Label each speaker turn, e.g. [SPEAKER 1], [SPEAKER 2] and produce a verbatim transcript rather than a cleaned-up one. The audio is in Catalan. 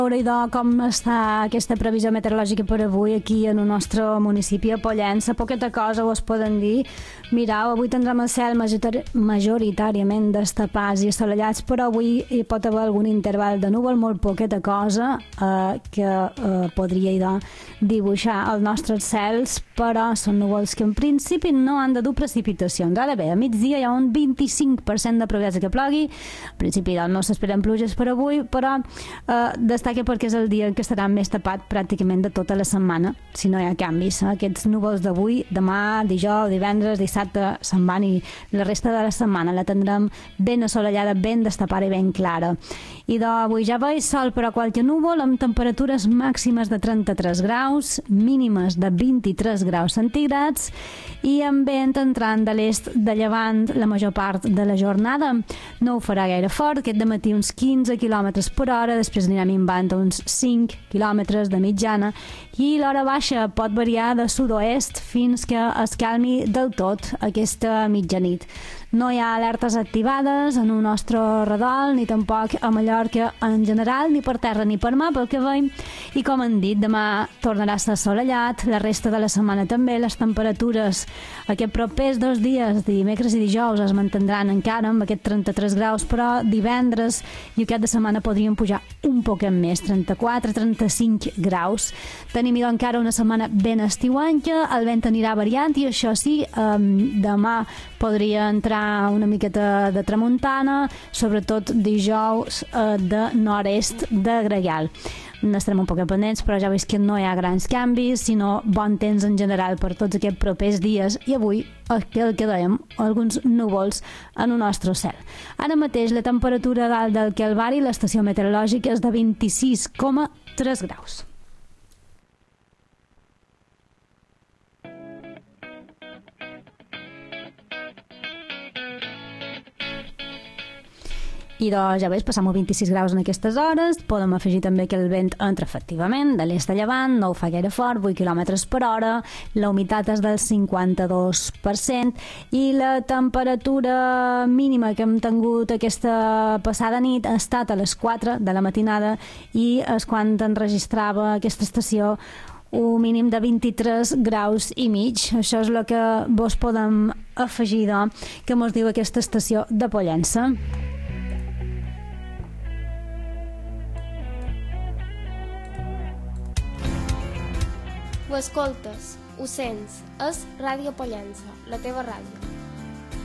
[SPEAKER 1] veure, idò, com està aquesta previsió meteorològica per avui aquí en el nostre municipi, a Pollença. Poqueta cosa us poden dir. Mireu, avui tindrem el cel majoritàriament destapats i assolellats, però avui hi pot haver algun interval de núvol, molt poqueta cosa, eh, que eh, podria, idò, dibuixar els nostres cels, però són núvols que en principi no han de dur precipitacions. Ara bé, a migdia hi ha un vint-i-cinc per cent de probabilitats que plogui. En principi, doncs, no s'esperen pluges per avui, però eh, destaca perquè és el dia en què estarà més tapat pràcticament de tota la setmana, si no hi ha canvis. Aquests núvols d'avui, demà, dijous, divendres, dissabte, se'n van, i la resta de la setmana la tindrem ben assolellada, ben destapada i ben clara. I d'avui ja veig sol però qualque núvol, amb temperatures màximes de trenta-tres graus, mínimes de vint-i-tres graus centígrads, i amb vent entrant de l'est de llevant la major part de la jornada. No ho farà gaire fort, aquest dematí uns quinze quilòmetres per hora, després anirà minvant a uns cinc quilòmetres de mitjana, i l'hora baixa pot variar de sud-oest fins que es calmi del tot aquesta mitjanit. No hi ha alertes activades en el nostre redol, ni tampoc a Mallorca en general, ni per terra ni per mar, pel que veiem. I com han dit, demà tornarà a estar assolellat, la resta de la setmana també. Les temperatures aquests propers dos dies, dimecres i dijous, es mantindran encara amb aquest trenta-tres graus, però divendres i aquest de setmana podrien pujar un poquet més, trenta-quatre trenta-cinc graus. Tenim encara una setmana ben estiuenca, el vent anirà variant i això sí, eh, demà podria entrar una miqueta de tramuntana, sobretot dijous eh, de nord-est de Gregal. N'estarem un poc pendents, però ja veus que no hi ha grans canvis, sinó bon temps en general per tots aquests propers dies, i avui el que dèiem, alguns núvols en el nostre cel. Ara mateix la temperatura dalt del Calvari, l'estació meteorològica, és de vint-i-sis coma tres graus. I doncs, ja veus, passam a vint-i-sis graus en aquestes hores. Podem afegir també que el vent entra efectivament de l'est a llevant, no ho fa gaire fort, vuit quilòmetres per hora, la humitat és del cinquanta-dos per cent, i la temperatura mínima que hem tingut aquesta passada nit ha estat a les quatre de la matinada, i és quan enregistrava aquesta estació un mínim de vint-i-tres graus i mig. Això és el que vos podem afegir, doncs, que mos diu aquesta estació de Pollença.
[SPEAKER 2] Ho escoltes, ho sents, és Ràdio Pollença, la teva ràdio.